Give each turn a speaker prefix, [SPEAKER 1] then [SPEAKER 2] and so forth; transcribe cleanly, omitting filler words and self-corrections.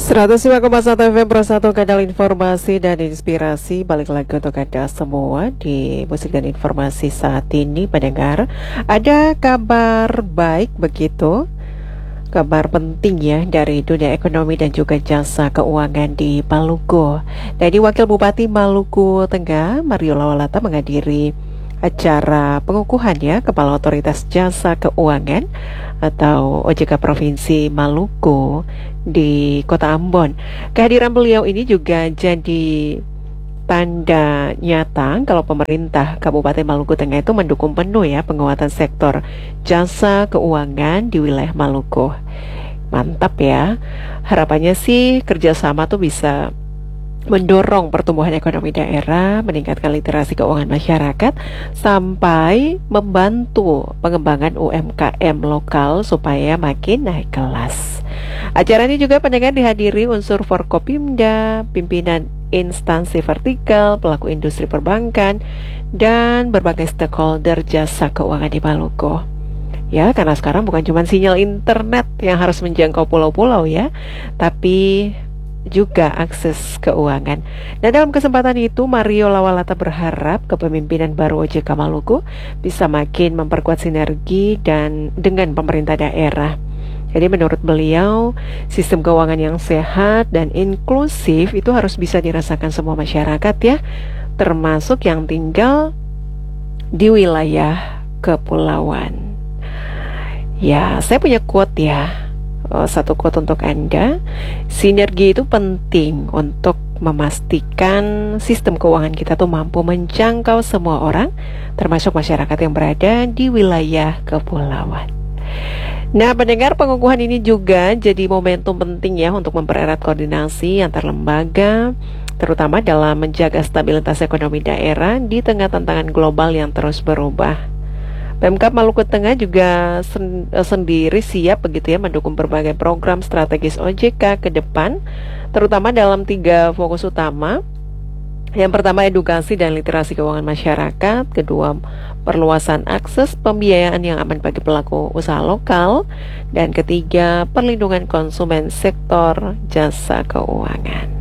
[SPEAKER 1] 105,1 FM Persatu Kanal Informasi dan Inspirasi. Balik lagi untuk Anda semua di Musik dan Informasi saat ini, pendengar. Ada kabar baik begitu, kabar penting ya dari dunia ekonomi dan juga jasa keuangan di Maluku. Dari Wakil Bupati Maluku Tengah, Mario Lawalata, menghadiri acara pengukuhan ya Kepala Otoritas Jasa Keuangan atau OJK Provinsi Maluku di Kota Ambon. Kehadiran beliau ini juga jadi tanda nyata kalau pemerintah Kabupaten Maluku Tengah itu mendukung penuh ya penguatan sektor jasa keuangan di wilayah Maluku. Mantap ya. Harapannya sih kerjasama tuh bisa mendorong pertumbuhan ekonomi daerah, meningkatkan literasi keuangan masyarakat, sampai membantu pengembangan UMKM lokal supaya makin naik kelas. Acara ini juga pendengar dihadiri unsur Forkopimda, pimpinan instansi vertikal, pelaku industri perbankan, dan berbagai stakeholder jasa keuangan di Maluku. Ya, karena sekarang bukan cuma sinyal internet yang harus menjangkau pulau-pulau ya, tapi juga akses keuangan. Dan dalam kesempatan itu, Mario Lawalata berharap kepemimpinan baru OJK Maluku bisa makin memperkuat sinergi dan dengan pemerintah daerah. Jadi menurut beliau, sistem keuangan yang sehat dan inklusif itu harus bisa dirasakan semua masyarakat ya, termasuk yang tinggal di wilayah kepulauan. Ya, saya punya quote ya. Satu quote untuk Anda. Sinergi itu penting untuk memastikan sistem keuangan kita tuh mampu menjangkau semua orang, termasuk masyarakat yang berada di wilayah kepulauan. Nah, pendengar, pengukuhan ini juga jadi momentum penting ya untuk mempererat koordinasi antar lembaga, terutama dalam menjaga stabilitas ekonomi daerah di tengah tantangan global yang terus berubah. Pemkab Maluku Tengah juga sendiri siap begitu ya mendukung berbagai program strategis OJK ke depan, terutama dalam 3 fokus utama. Yang pertama, edukasi dan literasi keuangan masyarakat. Kedua, perluasan akses pembiayaan yang aman bagi pelaku usaha lokal. Dan ketiga, perlindungan konsumen sektor jasa keuangan.